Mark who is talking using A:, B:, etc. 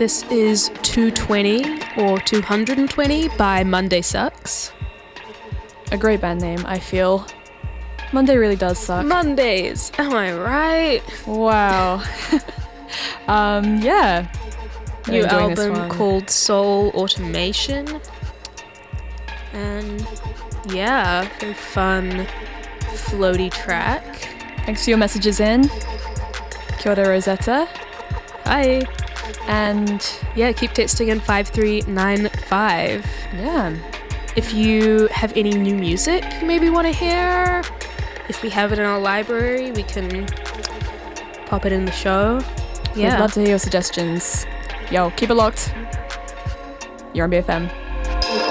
A: This is 220 or 220 by Monday Sucks.
B: A great band name, I feel. Monday really does suck.
A: Mondays, am I right?
B: Wow. Yeah.
A: New album called Soul Automation. And yeah, very fun, floaty track.
B: Thanks for your messages in. Kia ora, Rosetta.
A: Hi.
B: And
A: yeah, keep texting in 5395.
B: yeah.
A: If you have any new music you maybe want to hear, if we have it in our library, we can pop it in the show. Yeah.
B: We'd love to hear your suggestions. Yo, keep it locked. You're on BFM.